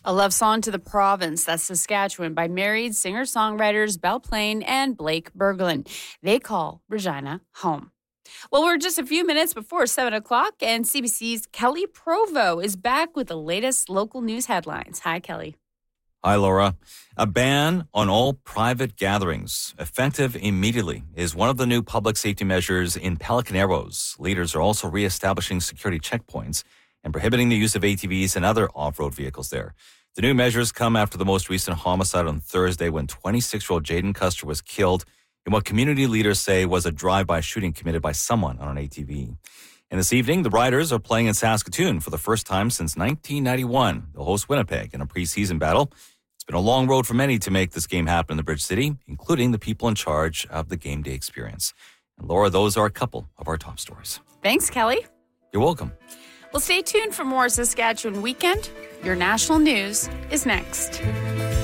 A love song to the province, that's Saskatchewan, by married singer-songwriters Belle Plaine and Blake Berglund. They call Regina home. Well, we're just a few minutes before 7 o'clock, and CBC's Kelly Provo is back with the latest local news headlines. Hi, Kelly. Hi, Laura. A ban on all private gatherings, effective immediately, is one of the new public safety measures in Pelican Arrows. Leaders are also reestablishing security checkpoints and prohibiting the use of ATVs and other off-road vehicles there. The new measures come after the most recent homicide on Thursday when 26-year-old Jaden Custer was killed in what community leaders say was a drive-by shooting committed by someone on an ATV. And this evening, the Riders are playing in Saskatoon for the first time since 1991. They'll host Winnipeg in a preseason battle. It's been a long road for many to make this game happen in the Bridge City, including the people in charge of the game day experience. And Laura, those are a couple of our top stories. Thanks, Kelly. You're welcome. Well, stay tuned for more Saskatchewan Weekend. Your national news is next.